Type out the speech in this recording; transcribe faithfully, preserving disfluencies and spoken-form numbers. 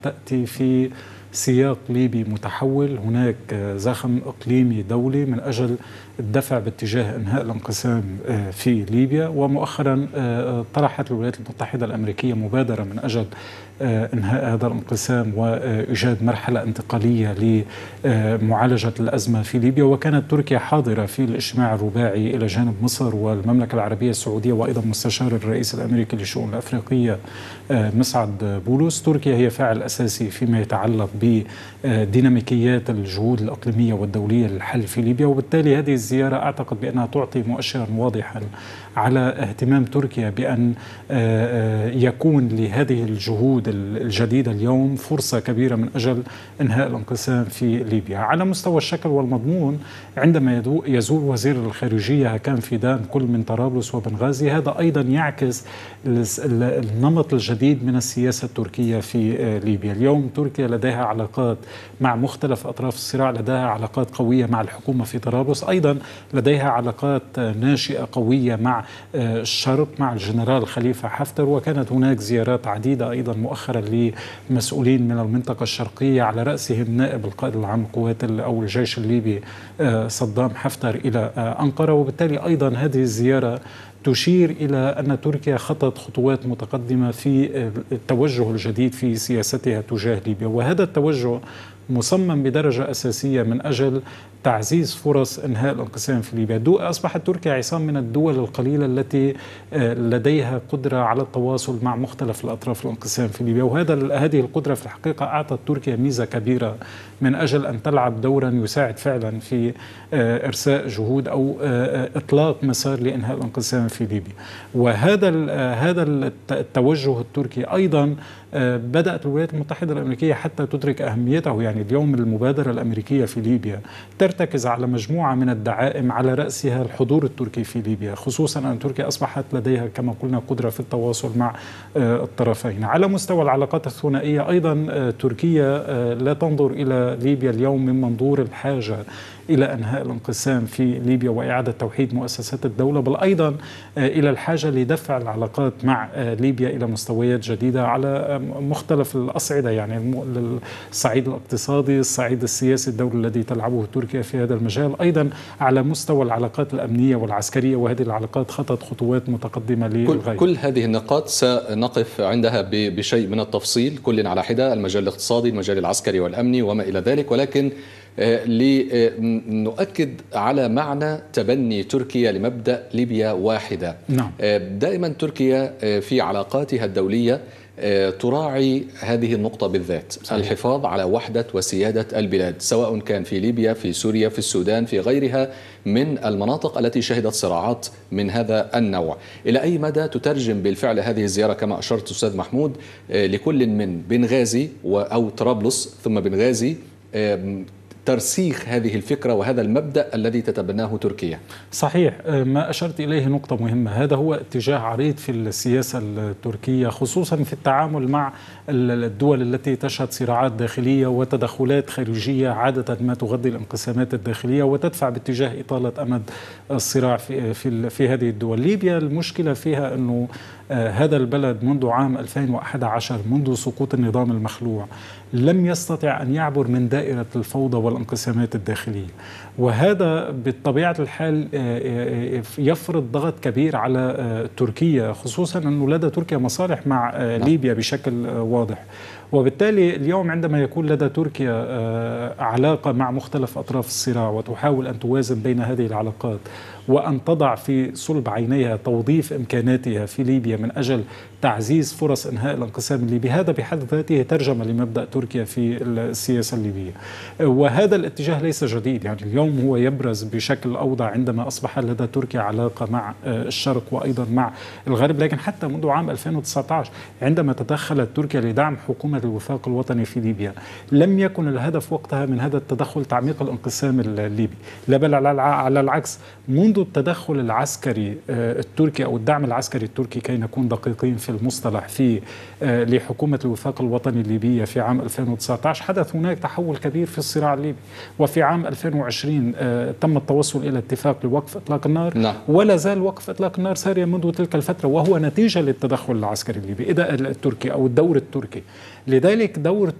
تأتي في سياق ليبي متحول. هناك زخم إقليمي دولي من أجل الدفع باتجاه إنهاء الانقسام في ليبيا، ومؤخرا طرحت الولايات المتحدة الأمريكية مبادرة من أجل إنهاء هذا الانقسام وإيجاد مرحلة انتقالية لمعالجة الأزمة في ليبيا. وكانت تركيا حاضرة في الاجتماع الرباعي إلى جانب مصر والمملكة العربية السعودية، وأيضا مستشار الرئيس الأمريكي للشؤون الأفريقية مسعد بولوس. تركيا هي فاعل أساسي فيما يتعلق بديناميكيات الجهود الإقليمية والدولية للحل في ليبيا، وبالتالي هذه الزيارة أعتقد بأنها تعطي مؤشرا واضحا على اهتمام تركيا بأن يكون لهذه الجهود الجديدة اليوم فرصة كبيرة من أجل إنهاء الانقسام في ليبيا. على مستوى الشكل والمضمون، عندما يزور وزير الخارجية هكان فيدان كل من طرابلس وبنغازي، هذا أيضا يعكس النمط الجديد من السياسة التركية في ليبيا. اليوم تركيا لديها علاقات مع مختلف أطراف الصراع، لديها علاقات قوية مع الحكومة في طرابلس، أيضا لديها علاقات ناشئة قوية مع الشرق مع الجنرال خليفة حفتر، وكانت هناك زيارات عديدة أيضا مؤخرا لمسؤولين من المنطقة الشرقية على رأسهم نائب القائد العام للقوات أو الجيش الليبي صدام حفتر إلى أنقرة. وبالتالي أيضا هذه الزيارة تشير إلى أن تركيا خطت خطوات متقدمة في التوجه الجديد في سياستها تجاه ليبيا، وهذا التوجه مصمم بدرجة أساسية من أجل تعزيز فرص إنهاء الانقسام في ليبيا. أصبحت تركيا عصام من الدول القليلة التي لديها قدرة على التواصل مع مختلف الأطراف الانقسام في ليبيا، وهذا هذه القدرة في الحقيقة أعطت تركيا ميزة كبيرة من أجل أن تلعب دورا يساعد فعلا في إرساء جهود أو إطلاق مسار لإنهاء الانقسام في ليبيا. وهذا هذا التوجه التركي أيضا بدأت الولايات المتحدة الأمريكية حتى تدرك أهميته. يعني اليوم المبادرة الأمريكية في ليبيا ترتكز على مجموعة من الدعائم على رأسها الحضور التركي في ليبيا، خصوصا أن تركيا أصبحت لديها كما قلنا قدرة في التواصل مع الطرفين. على مستوى العلاقات الثنائية أيضا تركيا لا تنظر إلى ليبيا اليوم من منظور الحاجة إلى إنهاء الانقسام في ليبيا وإعادة توحيد مؤسسات الدولة، بل أيضا إلى الحاجة لدفع العلاقات مع ليبيا إلى مستويات جديدة على مختلف الأصعدة، يعني الصعيد الاقتصادي، الصعيد السياسي الدولي الذي تلعبه تركيا في هذا المجال، أيضا على مستوى العلاقات الأمنية والعسكرية، وهذه العلاقات خطت خطوات متقدمة للغاية. كل, كل هذه النقاط سنقف عندها بشيء من التفصيل، كل على حدة، المجال الاقتصادي، المجال العسكري والأمني وما إلى ذلك، ولكن لنؤكد على معنى تبني تركيا لمبدأ ليبيا واحدة. نعم. دائما تركيا في علاقاتها الدولية تراعي هذه النقطة بالذات، صحيح. الحفاظ على وحدة وسيادة البلاد، سواء كان في ليبيا، في سوريا، في السودان، في غيرها من المناطق التي شهدت صراعات من هذا النوع. إلى أي مدى تترجم بالفعل هذه الزيارة كما أشرت أستاذ محمود لكل من بنغازي أو طرابلس ثم بنغازي ترسيخ هذه الفكرة وهذا المبدأ الذي تتبناه تركيا؟ صحيح، ما أشرت إليه نقطة مهمة. هذا هو اتجاه عريض في السياسة التركية، خصوصا في التعامل مع الدول التي تشهد صراعات داخلية وتدخلات خارجية عادة ما تغذي الانقسامات الداخلية وتدفع باتجاه إطالة أمد الصراع في, في, في هذه الدول. ليبيا المشكلة فيها أنه هذا البلد منذ عام ألفين وأحد عشر، منذ سقوط النظام المخلوع، لم يستطع أن يعبر من دائرة الفوضى والانقسامات الداخلية، وهذا بطبيعة الحال يفرض ضغط كبير على تركيا، خصوصا أنه لدى تركيا مصالح مع ليبيا بشكل واضح. وبالتالي اليوم عندما يكون لدى تركيا علاقة مع مختلف أطراف الصراع وتحاول أن توازن بين هذه العلاقات وأن تضع في صلب عينيها توظيف إمكاناتها في ليبيا من أجل تعزيز فرص إنهاء الانقسام الليبي، هذا بحد ذاته ترجمة لمبدأ تركيا في السياسة الليبية. وهذا الاتجاه ليس جديد، يعني اليوم هو يبرز بشكل أوضح عندما أصبح لدى تركيا علاقة مع الشرق وأيضا مع الغرب، لكن حتى منذ عام ألفين وتسعة عشر عندما تدخلت تركيا لدعم حكومة الوفاق الوطني في ليبيا، لم يكن الهدف وقتها من هذا التدخل تعميق الانقسام الليبي، لا بل على العكس، منذ التدخل العسكري التركي أو الدعم العسكري التركي كي نكون دقيقين في المصطلح في لحكومة الوفاق الوطني الليبية في عام ألفين وتسعة عشر، حدث هناك تحول كبير في الصراع الليبي. وفي عام ألفين وعشرين تم التوصل إلى اتفاق لوقف إطلاق النار، نعم. ولا زال وقف إطلاق النار ساريا منذ تلك الفترة، وهو نتيجة للتدخل العسكري الليبي إذا التركي أو الدور التركي. لذلك دور